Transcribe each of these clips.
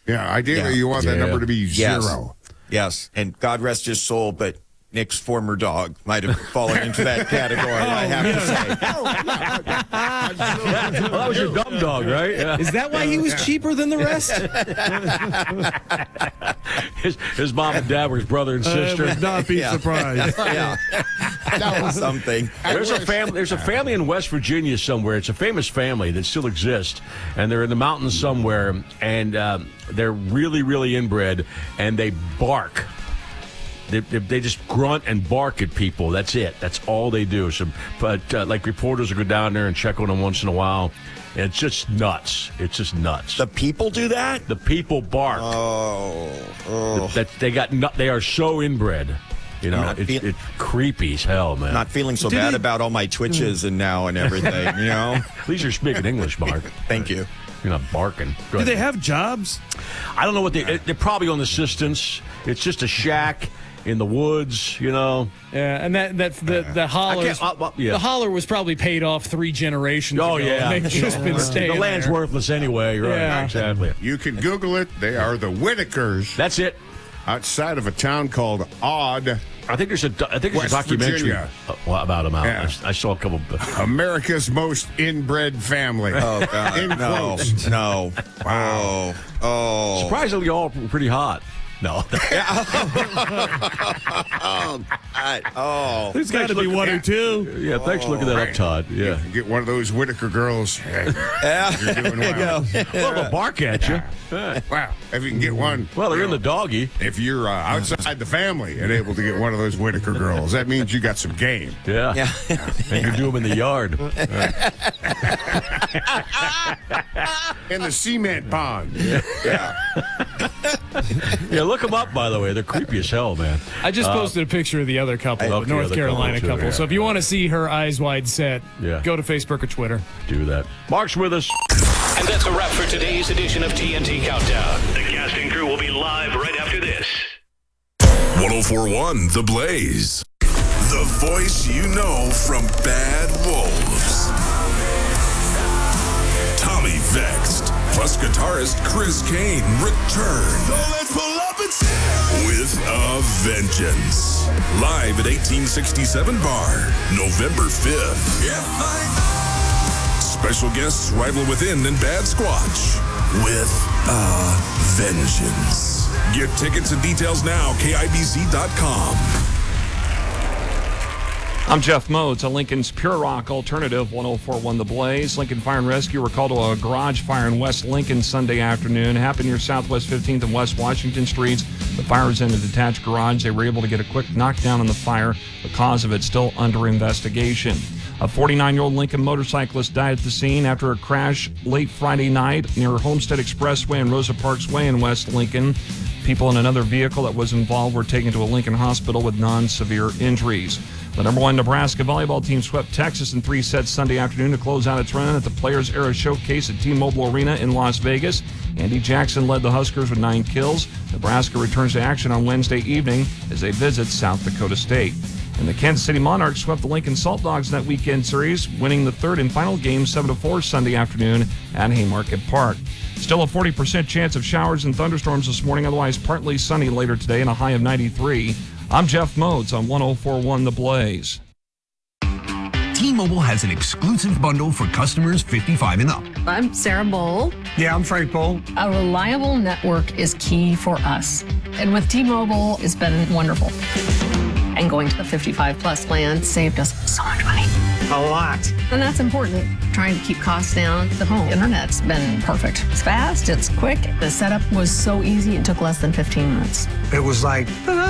Yeah, ideally you want that number to be 0. Yes, and God rest his soul, but Nick's former dog might have fallen into that category, I have to say. Well, that was your dumb dog, right? Yeah. Is that why he was cheaper than the rest? his mom and dad were his brother and sister. Would not be surprised. Yeah. That was something. There's a family in West Virginia somewhere. It's a famous family that still exists, and they're in the mountains somewhere, and they're really, really inbred, and they bark. They just grunt and bark at people. That's it. That's all they do. So, but like reporters will go down there and check on them once in a while. And it's just nuts. It's just nuts. The people do that? The people bark. They are so inbred. You know, it's creepy as hell, man. Not feeling so bad about all my twitches and everything, you know? At least you're speaking English, Mark. Thank you. You're not barking. Do they have jobs? I don't know what they're probably on assistance. It's just a shack in the woods, you know. Yeah, and the holler. The holler was probably paid off 3 generations ago. Oh, yeah. They've just been staying The land's there. worthless anyway, right? Yeah. Exactly. You can Google it. They are the Whitakers. That's it. Outside of a town called Odd. I think there's a West documentary Virginia. About them out. Yeah. I saw a couple. America's most inbred family. Oh, God. In quotes. No. Wow. Oh. Surprisingly, all pretty hot. No. There's got to be 1 or 2. Yeah, thanks for looking that up, Todd. Yeah. Get one of those Whitaker girls. You're doing well. Well, they'll bark at you. Wow. If you can get one. Well, they're in the doggy. If you're outside the family and able to get one of those Whitaker girls, that means you got some game. Yeah. And you do them in the yard. In the cement pond. Yeah, look them up, by the way. They're creepy as hell, man. I just posted a picture of the other couple, the North Carolina couple. So if you want to see her eyes wide set, go to Facebook or Twitter. Do that. Mark's with us. And that's a wrap for today's edition of TNT Countdown. The casting crew will be live right after this. 104.1 The Blaze. The voice you know from Bad Wolves. Tommy Vexed, plus guitarist Chris Kane return. So let's pull up and sing with a vengeance. Live at 1867 Bar, November 5th. Special guests Rival Within and Bad Squatch with a vengeance. Get tickets and details now, KIBZ.com. I'm Jeff Modes, a Lincoln's Pure Rock Alternative, 104.1 The Blaze. Lincoln Fire and Rescue were called to a garage fire in West Lincoln Sunday afternoon. Happened near Southwest 15th and West Washington Streets. The fire was in a detached garage. They were able to get a quick knockdown on the fire. The cause of it still under investigation. A 49-year-old Lincoln motorcyclist died at the scene after a crash late Friday night near Homestead Expressway and Rosa Parks Way in West Lincoln. People in another vehicle that was involved were taken to a Lincoln hospital with non-severe injuries. The number 1 Nebraska volleyball team swept Texas in 3 sets Sunday afternoon to close out its run at the Players Era Showcase at T-Mobile Arena in Las Vegas. Andy Jackson led the Huskers with 9 kills. Nebraska returns to action on Wednesday evening as they visit South Dakota State. And the Kansas City Monarchs swept the Lincoln Salt Dogs in that weekend series, winning the third and final game 7-4 Sunday afternoon at Haymarket Park. Still a 40% chance of showers and thunderstorms this morning, otherwise partly sunny later today and a high of 93. I'm Jeff Modes on 104.1 The Blaze. T-Mobile has an exclusive bundle for customers 55 and up. I'm Sarah Bowl. Yeah, I'm Frank Bowl. A reliable network is key for us. And with T-Mobile, it's been wonderful. And going to the 55 plus plan saved us so much money. A lot. And that's important. Trying to keep costs down. The home internet's been perfect. It's fast, it's quick. The setup was so easy, it took less than 15 minutes. It was like,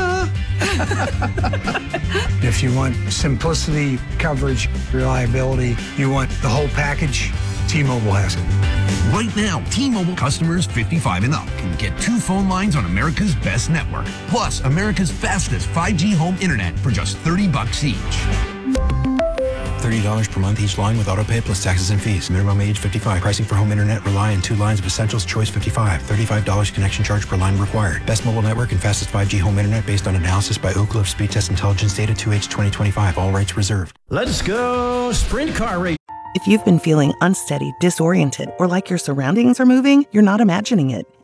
If you want simplicity, coverage, reliability, you want the whole package, T-Mobile has it. Right now, T-Mobile customers 55 and up can get 2 phone lines on America's best network, plus America's fastest 5G home internet for just $30 each. $30 per month each line with autopay plus taxes and fees. Minimum age 55. Pricing for home internet rely on 2 lines of Essentials Choice 55. $35 connection charge per line required. Best mobile network and fastest 5G home internet based on analysis by Oak Cliff Speed Test Intelligence data 2H 2025. All rights reserved. Let's go sprint car race. If you've been feeling unsteady, disoriented, or like your surroundings are moving, you're not imagining it.